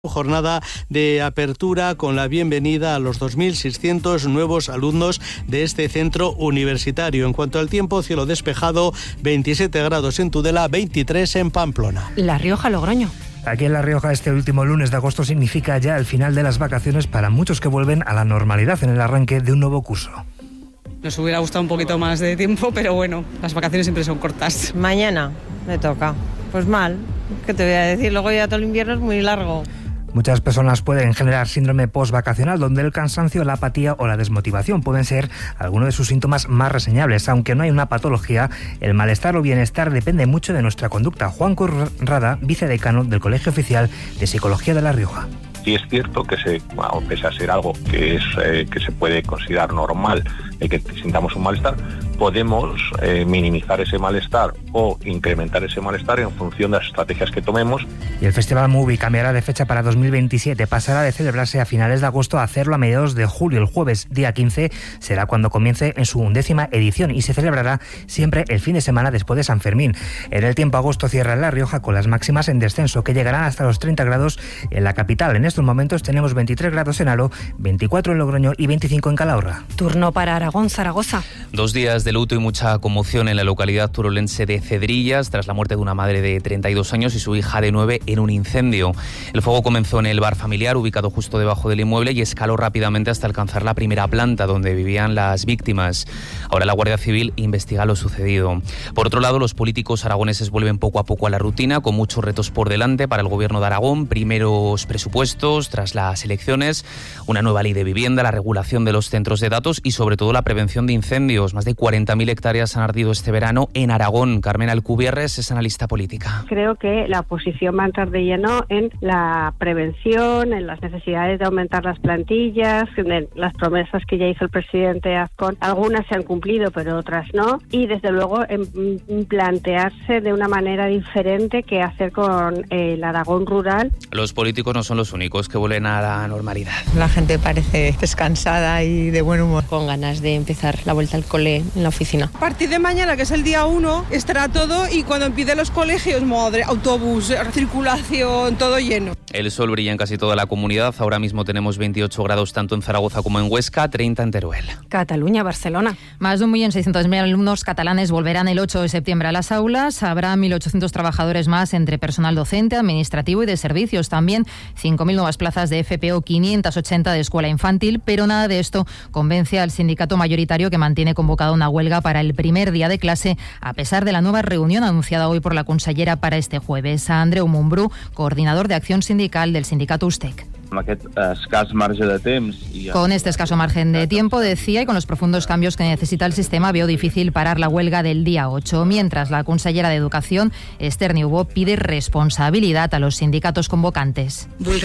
Jornada de apertura con la bienvenida a los 2.600 nuevos alumnos de este centro universitario. En cuanto al tiempo, cielo despejado, 27 grados en Tudela, 23 en Pamplona. La Rioja, Logroño. Aquí en La Rioja este último lunes de agosto significa ya el final de las vacaciones para muchos que vuelven a la normalidad en el arranque de un nuevo curso. Nos hubiera gustado un poquito más de tiempo, pero bueno, las vacaciones siempre son cortas. Mañana me toca. Pues mal, ¿qué te voy a decir? Luego ya todo el invierno es muy largo. Muchas personas pueden generar síndrome postvacacional, donde el cansancio, la apatía o la desmotivación pueden ser algunos de sus síntomas más reseñables. Aunque no hay una patología, el malestar o bienestar depende mucho de nuestra conducta. Juan Corrada, vicedecano del Colegio Oficial de Psicología de La Rioja. Y es cierto que pese a ser algo que se puede considerar normal, que sintamos un malestar, podemos minimizar ese malestar o incrementar ese malestar en función de las estrategias que tomemos. Y el Festival Movie cambiará de fecha para 2027, pasará de celebrarse a finales de agosto a hacerlo a mediados de julio. El jueves, día 15, será cuando comience en su 11ª edición y se celebrará siempre el fin de semana después de San Fermín. En el tiempo, agosto cierra en La Rioja con las máximas en descenso, que llegarán hasta los 30 grados en la capital. En estos momentos tenemos 23 grados en Haro, 24 en Logroño y 25 en Calahorra. Turno para Aragón, Zaragoza. 2 días de luto y mucha conmoción en la localidad turolense de Cedrillas tras la muerte de una madre de 32 años y su hija de 9 en un incendio. El fuego comenzó en el bar familiar ubicado justo debajo del inmueble y escaló rápidamente hasta alcanzar la primera planta donde vivían las víctimas. Ahora la Guardia Civil investiga lo sucedido. Por otro lado, los políticos aragoneses vuelven poco a poco a la rutina con muchos retos por delante para el gobierno de Aragón. Primeros presupuestos tras las elecciones, una nueva ley de vivienda, la regulación de los centros de datos y sobre todo la prevención de incendios. Más de 40.000 hectáreas han ardido este verano en Aragón. Carmen Alcubierres es analista política. Creo que la oposición va a entrar de lleno en la prevención, en las necesidades de aumentar las plantillas, en las promesas que ya hizo el presidente Azcón. Algunas se han cumplido, pero otras no. Y desde luego en plantearse de una manera diferente qué hacer con el Aragón rural. Los políticos no son los únicos que vuelven a la normalidad. La gente parece descansada y de buen humor. Con ganas de empezar la vuelta al cole en la oficina. A partir de mañana, que es el día 1, estará todo y cuando empiecen los colegios, madre, autobús, circulación, todo lleno. El sol brilla en casi toda la comunidad. Ahora mismo tenemos 28 grados tanto en Zaragoza como en Huesca, 30 en Teruel. Cataluña, Barcelona. Más de 1.600.000 alumnos catalanes volverán el 8 de septiembre a las aulas. Habrá 1.800 trabajadores más entre personal docente, administrativo y de servicios. También 5.000 nuevas plazas de FP o 580 de escuela infantil, pero nada de esto convence al sindicato mayoritario, que mantiene convocada una huelga para el primer día de clase, a pesar de la nueva reunión anunciada hoy por la consellera para este jueves. A Andreu Mumbrú, coordinador de acción sindical del sindicato USTEC. Con este escaso margen de tiempo, decía, y con los profundos cambios que necesita el sistema, veo difícil parar la huelga del día 8. Mientras, la consellera de Educación, Esther Niubó, pide responsabilidad a los sindicatos convocantes.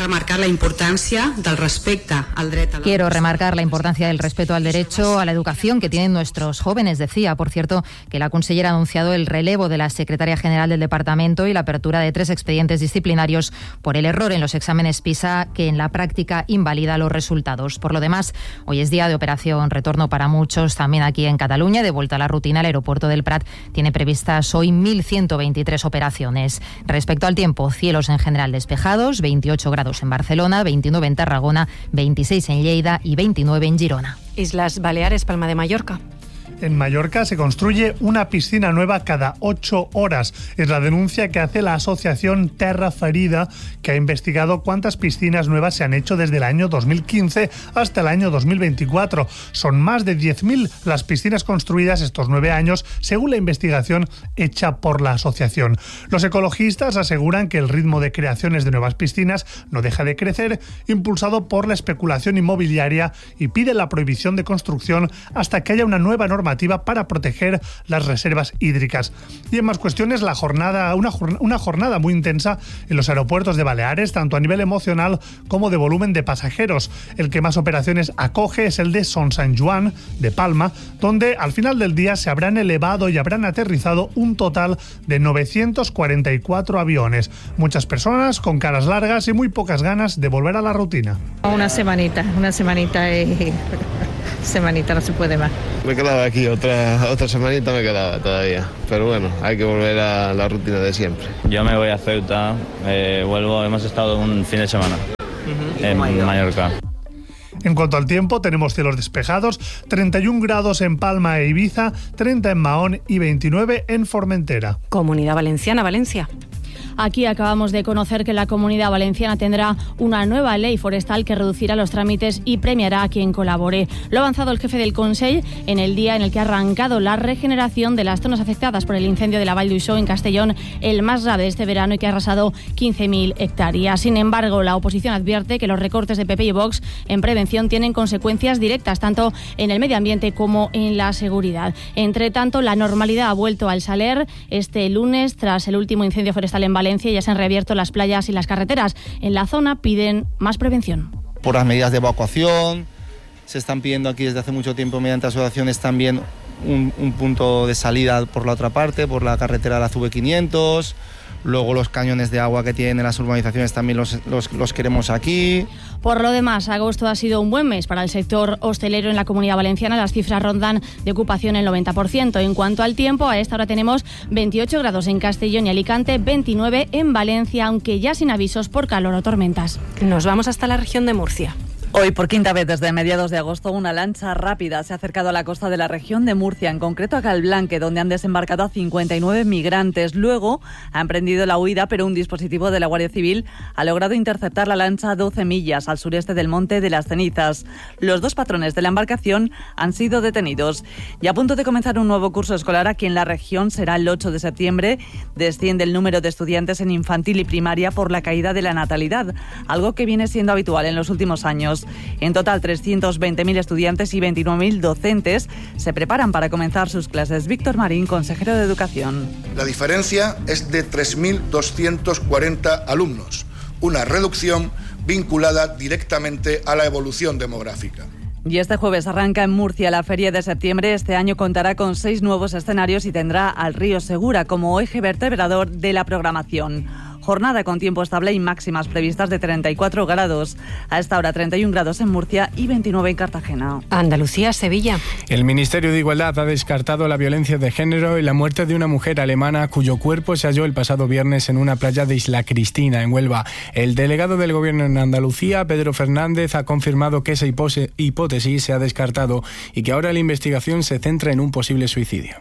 Quiero remarcar la importancia del respeto al derecho a la educación que tienen nuestros jóvenes, decía. Por cierto, que la consellera ha anunciado el relevo de la secretaria general del departamento y la apertura de 3 expedientes disciplinarios por el error en los exámenes PISA, que en la práctica invalida los resultados. Por lo demás, hoy es día de operación retorno para muchos, también aquí en Cataluña. De vuelta a la rutina, el aeropuerto del Prat tiene previstas hoy 1.123 operaciones. Respecto al tiempo, cielos en general despejados, 28 grados en Barcelona, 29 en Tarragona, 26 en Lleida y 29 en Girona. Islas Baleares, Palma de Mallorca. En Mallorca se construye una piscina nueva cada 8 horas. Es la denuncia que hace la asociación Terra Ferida, que ha investigado cuántas piscinas nuevas se han hecho desde el año 2015 hasta el año 2024. Son más de 10.000 las piscinas construidas estos 9 años, según la investigación hecha por la asociación. Los ecologistas aseguran que el ritmo de creaciones de nuevas piscinas no deja de crecer, impulsado por la especulación inmobiliaria, y piden la prohibición de construcción hasta que haya una nueva norma para proteger las reservas hídricas. Y en más cuestiones, una jornada muy intensa en los aeropuertos de Baleares, tanto a nivel emocional como de volumen de pasajeros. El que más operaciones acoge es el de Son Sant Joan, de Palma, donde al final del día se habrán elevado y habrán aterrizado un total de 944 aviones. Muchas personas con caras largas y muy pocas ganas de volver a la rutina. Una semanita no se puede más. Me quedaba aquí, otra semanita me quedaba todavía. Pero bueno, hay que volver a la rutina de siempre. Yo me voy a Ceuta, vuelvo, hemos estado un fin de semana en Mallorca. En cuanto al tiempo, tenemos cielos despejados, 31 grados en Palma e Ibiza, 30 en Mahón y 29 en Formentera. Comunidad Valenciana, Valencia. Aquí acabamos de conocer que la Comunidad Valenciana tendrá una nueva ley forestal que reducirá los trámites y premiará a quien colabore. Lo ha avanzado el jefe del Consell en el día en el que ha arrancado la regeneración de las zonas afectadas por el incendio de la Vall d'Uixó en Castellón, el más grave de este verano y que ha arrasado 15.000 hectáreas. Sin embargo, la oposición advierte que los recortes de PP y Vox en prevención tienen consecuencias directas tanto en el medio ambiente como en la seguridad. Entre tanto, la normalidad ha vuelto al Saler este lunes tras el último incendio forestal en Valencia. Ya se han reabierto las playas y las carreteras. En la zona piden más prevención. Por las medidas de evacuación, se están pidiendo aquí desde hace mucho tiempo mediante asociaciones también un punto de salida por la otra parte, por la carretera de la CV500. Luego los cañones de agua que tienen en las urbanizaciones también los queremos aquí. Por lo demás, agosto ha sido un buen mes para el sector hostelero en la Comunidad Valenciana. Las cifras rondan de ocupación el 90%. En cuanto al tiempo, a esta hora tenemos 28 grados en Castellón y Alicante, 29 en Valencia, aunque ya sin avisos por calor o tormentas. Nos vamos hasta la región de Murcia. Hoy, por quinta vez desde mediados de agosto, una lancha rápida se ha acercado a la costa de la región de Murcia, en concreto a Calblanque, donde han desembarcado a 59 migrantes. Luego ha emprendido la huida, pero un dispositivo de la Guardia Civil ha logrado interceptar la lancha a 12 millas al sureste del Monte de las Cenizas. Los dos patrones de la embarcación han sido detenidos. Y a punto de comenzar un nuevo curso escolar aquí en la región, será el 8 de septiembre. Desciende el número de estudiantes en infantil y primaria por la caída de la natalidad, algo que viene siendo habitual en los últimos años. En total, 320.000 estudiantes y 29.000 docentes se preparan para comenzar sus clases. Víctor Marín, consejero de Educación. La diferencia es de 3.240 alumnos, una reducción vinculada directamente a la evolución demográfica. Y este jueves arranca en Murcia la Feria de Septiembre. Este año contará con 6 nuevos escenarios y tendrá al río Segura como eje vertebrador de la programación. Jornada con tiempo estable y máximas previstas de 34 grados. A esta hora 31 grados en Murcia y 29 en Cartagena. Andalucía, Sevilla. El Ministerio de Igualdad ha descartado la violencia de género y la muerte de una mujer alemana cuyo cuerpo se halló el pasado viernes en una playa de Isla Cristina, en Huelva. El delegado del Gobierno en Andalucía, Pedro Fernández, ha confirmado que esa hipótesis se ha descartado y que ahora la investigación se centra en un posible suicidio.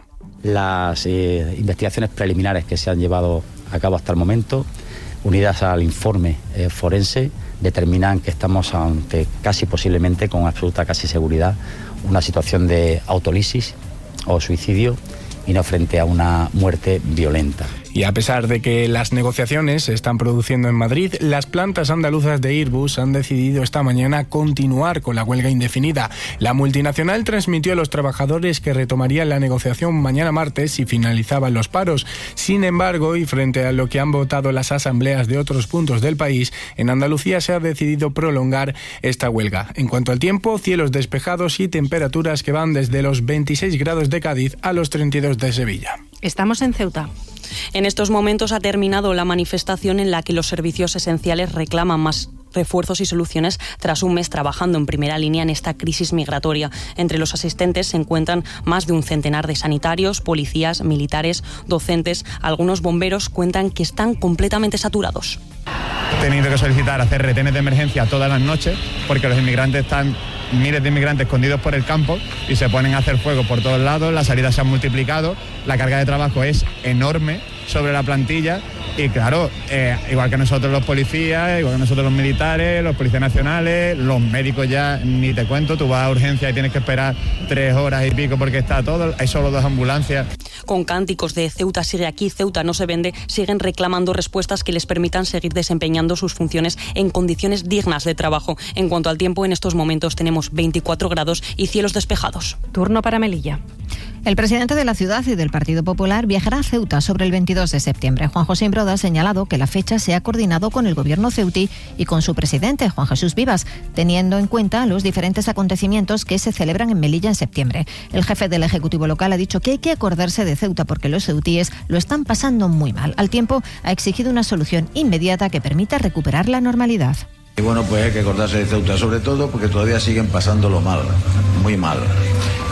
Las investigaciones preliminares que se han llevado a cabo hasta el momento, unidas al informe forense, determinan que estamos ante casi posiblemente, con absoluta casi seguridad, una situación de autolisis o suicidio y no frente a una muerte violenta. Y a pesar de que las negociaciones se están produciendo en Madrid, las plantas andaluzas de Airbus han decidido esta mañana continuar con la huelga indefinida. La multinacional transmitió a los trabajadores que retomarían la negociación mañana martes si finalizaban los paros. Sin embargo, y frente a lo que han votado las asambleas de otros puntos del país, en Andalucía se ha decidido prolongar esta huelga. En cuanto al tiempo, cielos despejados y temperaturas que van desde los 26 grados de Cádiz a los 32 de Sevilla. Estamos en Ceuta. En estos momentos ha terminado la manifestación en la que los servicios esenciales reclaman más refuerzos y soluciones tras un mes trabajando en primera línea en esta crisis migratoria. Entre los asistentes se encuentran más de un centenar de sanitarios, policías, militares, docentes. Algunos bomberos cuentan que están completamente saturados. He tenido que solicitar hacer retenes de emergencia todas las noches porque los inmigrantes están, miles de inmigrantes escondidos por el campo y se ponen a hacer fuego por todos lados, las salidas se han multiplicado, la carga de trabajo es enorme sobre la plantilla y claro, igual que nosotros los policías, igual que nosotros los militares, los policías nacionales, los médicos ya ni te cuento, tú vas a urgencia y tienes que esperar 3 horas y pico porque está todo, hay solo 2 ambulancias. Con cánticos de Ceuta sigue aquí, Ceuta no se vende, siguen reclamando respuestas que les permitan seguir desempeñando sus funciones en condiciones dignas de trabajo. En cuanto al tiempo, en estos momentos tenemos 24 grados y cielos despejados. Turno para Melilla. El presidente de la ciudad y del Partido Popular viajará a Ceuta sobre el 22 de septiembre. Juan José Imbroda ha señalado que la fecha se ha coordinado con el gobierno ceutí y con su presidente, Juan Jesús Vivas, teniendo en cuenta los diferentes acontecimientos que se celebran en Melilla en septiembre. El jefe del Ejecutivo local ha dicho que hay que acordarse de Ceuta porque los ceutíes lo están pasando muy mal. Al tiempo, ha exigido una solución inmediata que permita recuperar la normalidad. Y bueno, pues hay que acordarse de Ceuta, sobre todo porque todavía siguen pasándolo mal, muy mal.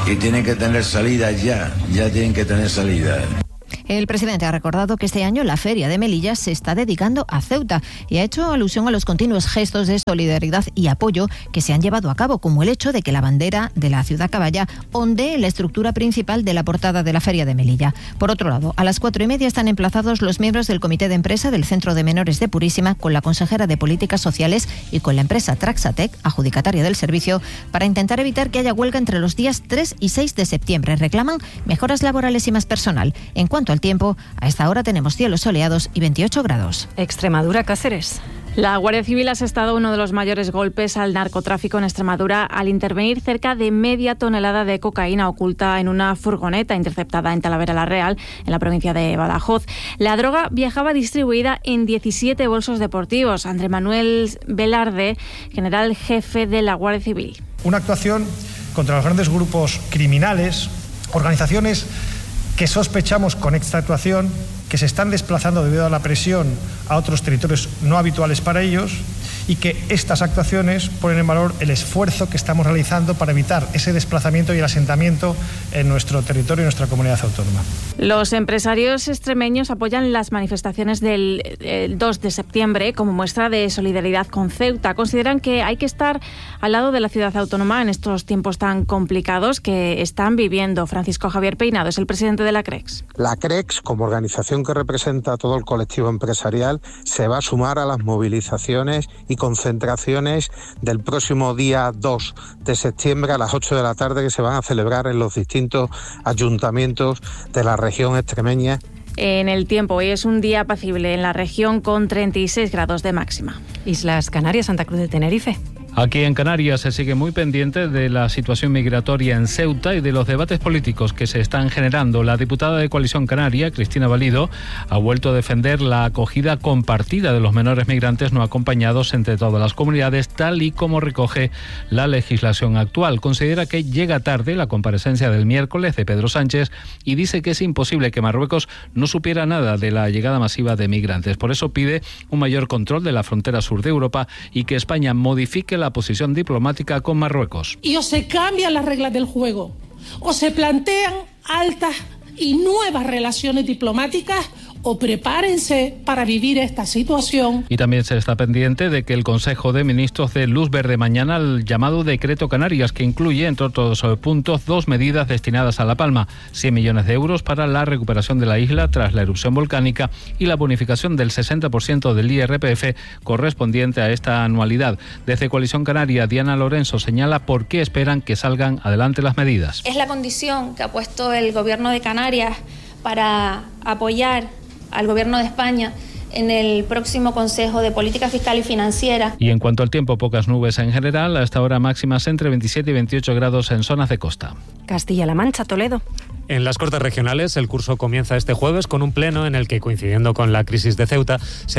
y tienen que tener salida ya tienen que tener salida. El presidente ha recordado que este año la Feria de Melilla se está dedicando a Ceuta y ha hecho alusión a los continuos gestos de solidaridad y apoyo que se han llevado a cabo, como el hecho de que la bandera de la ciudad caballa ondee la estructura principal de la portada de la Feria de Melilla. Por otro lado, a las 4:30 están emplazados los miembros del Comité de Empresa del Centro de Menores de Purísima con la consejera de Políticas Sociales y con la empresa Traxatec, adjudicataria del servicio, para intentar evitar que haya huelga entre los días 3 y 6 de septiembre. Reclaman mejoras laborales y más personal. En cuanto al tiempo, a esta hora tenemos cielos soleados y 28 grados. Extremadura, Cáceres. La Guardia Civil ha asestado uno de los mayores golpes al narcotráfico en Extremadura al intervenir cerca de media tonelada de cocaína oculta en una furgoneta interceptada en Talavera la Real, en la provincia de Badajoz. La droga viajaba distribuida en 17 bolsos deportivos. Andrés Manuel Velarde, general jefe de la Guardia Civil. Una actuación contra los grandes grupos criminales, organizaciones que sospechamos con esta actuación que se están desplazando debido a la presión a otros territorios no habituales para ellos, y que estas actuaciones ponen en valor el esfuerzo que estamos realizando para evitar ese desplazamiento y el asentamiento en nuestro territorio y nuestra comunidad autónoma. Los empresarios extremeños apoyan las manifestaciones del 2 de septiembre como muestra de solidaridad con Ceuta. Consideran que hay que estar al lado de la ciudad autónoma en estos tiempos tan complicados que están viviendo. Francisco Javier Peinado es el presidente de la CREX. La CREX, como organización que representa a todo el colectivo empresarial, se va a sumar a las movilizaciones y concentraciones del próximo día 2 de septiembre a las 8 de la tarde que se van a celebrar en los distintos ayuntamientos de la región extremeña. En el tiempo, hoy es un día apacible en la región con 36 grados de máxima. Islas Canarias, Santa Cruz de Tenerife. Aquí en Canarias se sigue muy pendiente de la situación migratoria en Ceuta y de los debates políticos que se están generando. La diputada de Coalición Canaria, Cristina Valido, ha vuelto a defender la acogida compartida de los menores migrantes no acompañados entre todas las comunidades, tal y como recoge la legislación actual. Considera que llega tarde la comparecencia del miércoles de Pedro Sánchez y dice que es imposible que Marruecos no supiera nada de la llegada masiva de migrantes. Por eso pide un mayor control de la frontera sur de Europa y que España modifique la posición diplomática con Marruecos. Y o se cambian las reglas del juego, o se plantean altas y nuevas relaciones diplomáticas, o prepárense para vivir esta situación. Y también se está pendiente de que el Consejo de Ministros dé luz verde mañana al llamado Decreto Canarias, que incluye, entre otros puntos, 2 medidas destinadas a La Palma: 100 millones de euros para la recuperación de la isla tras la erupción volcánica y la bonificación del 60% del IRPF correspondiente a esta anualidad. Desde Coalición Canaria, Diana Lorenzo señala por qué esperan que salgan adelante las medidas. Es la condición que ha puesto el Gobierno de Canarias para apoyar al Gobierno de España en el próximo Consejo de Política Fiscal y Financiera. Y en cuanto al tiempo, pocas nubes en general, hasta ahora máximas entre 27 y 28 grados en zonas de costa. Castilla-La Mancha, Toledo. En las Cortes Regionales, el curso comienza este jueves con un pleno en el que, coincidiendo con la crisis de Ceuta,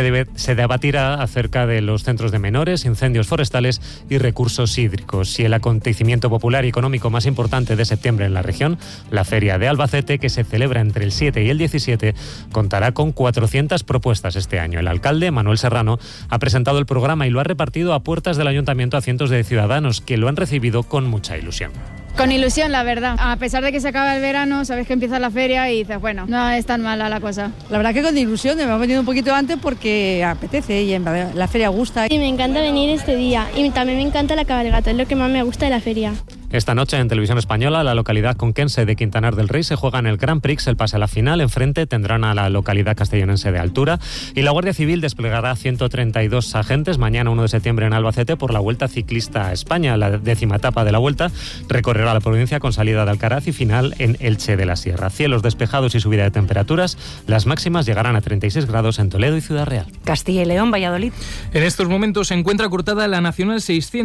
se debatirá acerca de los centros de menores, incendios forestales y recursos hídricos. Y el acontecimiento popular y económico más importante de septiembre en la región, la Feria de Albacete, que se celebra entre el 7 y el 17, contará con 400 propuestas este año. El alcalde, Manuel Serrano, ha presentado el programa y lo ha repartido a puertas del ayuntamiento a cientos de ciudadanos que lo han recibido con mucha ilusión. Con ilusión, la verdad. A pesar de que se acaba el verano, sabes que empieza la feria y dices, bueno, no es tan mala la cosa. La verdad que con ilusión, me hemos venido un poquito antes porque apetece y la feria gusta. Y me encanta venir este día y también me encanta la cabalgata, es lo que más me gusta de la feria. Esta noche en Televisión Española, la localidad conquense de Quintanar del Rey se juega en el Grand Prix el pase a la final. Enfrente tendrán a la localidad castellonense de Altura, y la Guardia Civil desplegará 132 agentes mañana 1 de septiembre en Albacete por la Vuelta Ciclista a España. La 10ª etapa de la Vuelta recorrerá la provincia con salida de Alcaraz y final en Elche de la Sierra. Cielos despejados y subida de temperaturas. Las máximas llegarán a 36 grados en Toledo y Ciudad Real. Castilla y León, Valladolid. En estos momentos se encuentra cortada la Nacional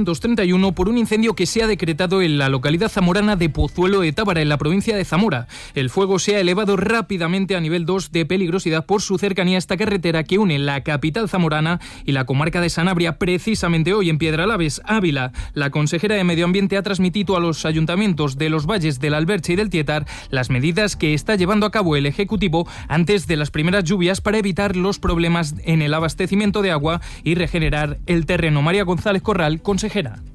631 por un incendio que se ha decretado en la localidad zamorana de Pozuelo de Tábara, en la provincia de Zamora. El fuego se ha elevado rápidamente a nivel 2 de peligrosidad por su cercanía a esta carretera que une la capital zamorana y la comarca de Sanabria. Precisamente hoy en Piedralaves, Ávila, la consejera de Medio Ambiente ha transmitido a los ayuntamientos de los valles del Alberche y del Tietar las medidas que está llevando a cabo el Ejecutivo antes de las primeras lluvias para evitar los problemas en el abastecimiento de agua y regenerar el terreno. María González Corral, consejera.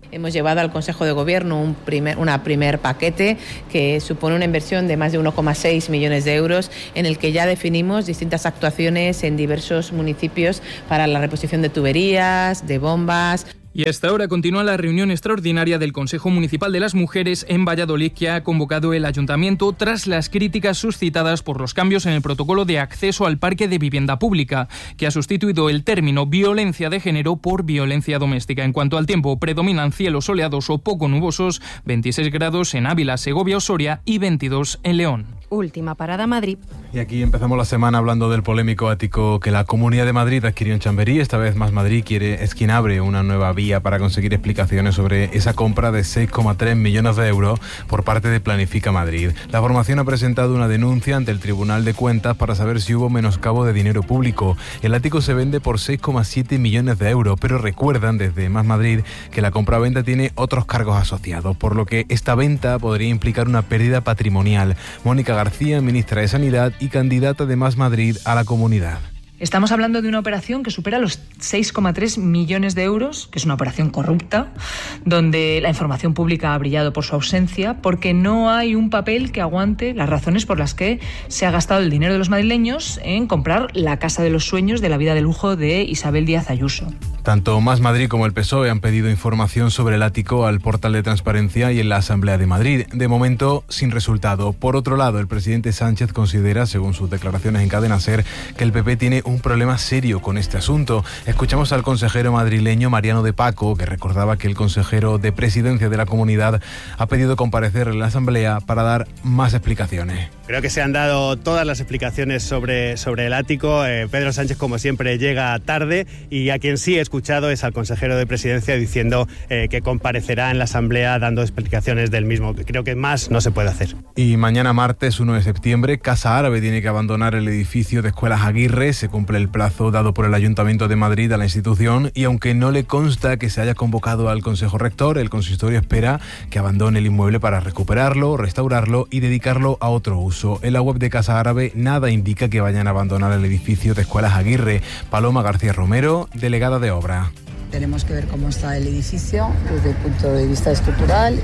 Hemos llevado al Consejo de Gobierno un primer paquete que supone una inversión de más de 1,6 millones de euros, en el que ya definimos distintas actuaciones en diversos municipios para la reposición de tuberías, de bombas. Y hasta ahora continúa la reunión extraordinaria del Consejo Municipal de las Mujeres en Valladolid, que ha convocado el Ayuntamiento tras las críticas suscitadas por los cambios en el protocolo de acceso al parque de vivienda pública, que ha sustituido el término violencia de género por violencia doméstica. En cuanto al tiempo, predominan cielos soleados o poco nubosos, 26 grados en Ávila, Segovia o Soria y 22 en León. Última parada, Madrid. Y aquí empezamos la semana hablando del polémico ático que la Comunidad de Madrid adquirió en Chamberí. Esta vez Más Madrid es quien abre una nueva vía para conseguir explicaciones sobre esa compra de 6,3 millones de euros por parte de Planifica Madrid. La formación ha presentado una denuncia ante el Tribunal de Cuentas para saber si hubo menoscabo de dinero público. El ático se vende por 6,7 millones de euros, pero recuerdan desde Más Madrid que la compraventa tiene otros cargos asociados, por lo que esta venta podría implicar una pérdida patrimonial. Mónica García, ministra de Sanidad y candidata de Más Madrid a la comunidad. Estamos hablando de una operación que supera los 6,3 millones de euros, que es una operación corrupta, donde la información pública ha brillado por su ausencia, porque no hay un papel que aguante las razones por las que se ha gastado el dinero de los madrileños en comprar la casa de los sueños de la vida de lujo de Isabel Díaz Ayuso. Tanto Más Madrid como el PSOE han pedido información sobre el ático al portal de transparencia y en la Asamblea de Madrid. De momento, sin resultado. Por otro lado, el presidente Sánchez considera, según sus declaraciones en Cadena SER, que el PP tiene un problema serio con este asunto. Escuchamos al consejero madrileño Mariano de Paco, que recordaba que el consejero de Presidencia de la Comunidad ha pedido comparecer en la Asamblea para dar más explicaciones. Creo que se han dado todas las explicaciones sobre el ático. Pedro Sánchez, como siempre, llega tarde, y a quien sí he escuchado es al consejero de Presidencia diciendo que comparecerá en la Asamblea dando explicaciones del mismo. Creo que más no se puede hacer. Y mañana martes 1 de septiembre, Casa Árabe tiene que abandonar el edificio de Escuelas Aguirre. Se cumple el plazo dado por el Ayuntamiento de Madrid a la institución, y aunque no le consta que se haya convocado al Consejo Rector, el consistorio espera que abandone el inmueble para recuperarlo, restaurarlo y dedicarlo a otro uso. En la web de Casa Árabe nada indica que vayan a abandonar el edificio de Escuelas Aguirre. Paloma García Romero, delegada de obra. Tenemos que ver cómo está el edificio desde el punto de vista estructural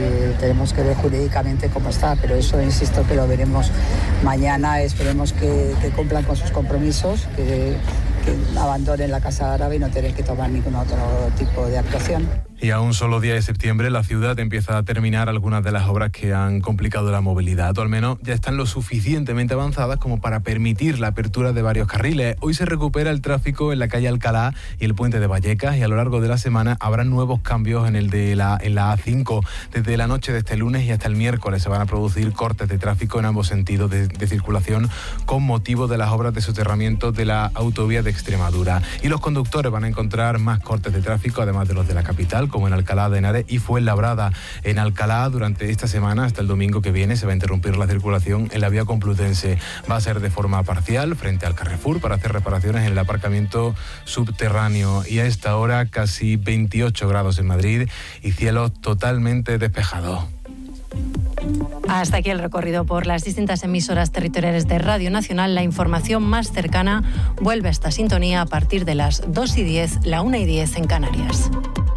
y tenemos que ver jurídicamente cómo está, pero eso insisto que lo veremos mañana. Esperemos que cumplan con sus compromisos, que abandonen la Casa Árabe y no tener que tomar ningún otro tipo de actuación. Y a un solo día de septiembre la ciudad empieza a terminar algunas de las obras que han complicado la movilidad, o al menos ya están lo suficientemente avanzadas como para permitir la apertura de varios carriles. Hoy se recupera el tráfico en la calle Alcalá y el puente de Vallecas, y a lo largo de la semana habrá nuevos cambios en la A5. Desde la noche de este lunes y hasta el miércoles se van a producir cortes de tráfico en ambos sentidos de circulación con motivo de las obras de soterramiento de la autovía de Extremadura. Y los conductores van a encontrar más cortes de tráfico, además de los de la capital, como en Alcalá de Henares y Fuenlabrada. En Alcalá, durante esta semana, hasta el domingo que viene, se va a interrumpir la circulación en la vía Complutense. Va a ser de forma parcial frente al Carrefour para hacer reparaciones en el aparcamiento subterráneo. Y a esta hora, casi 28 grados en Madrid y cielos totalmente despejados. Hasta aquí el recorrido por las distintas emisoras territoriales de Radio Nacional. La información más cercana vuelve a esta sintonía a partir de las 2:10, la 1:10 en Canarias.